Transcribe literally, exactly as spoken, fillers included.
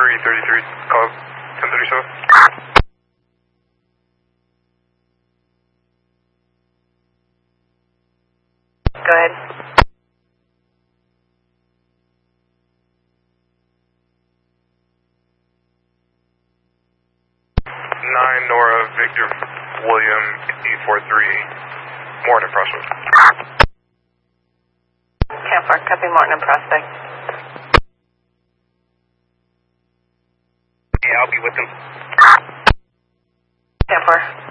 three thirty-three, call ten thirty-seven. Go ahead. nine Nora Victor William eight four three, Morton and Prospect. Campfire, copy Morton and Prospect. Yeah, I'll be with them. Campfire.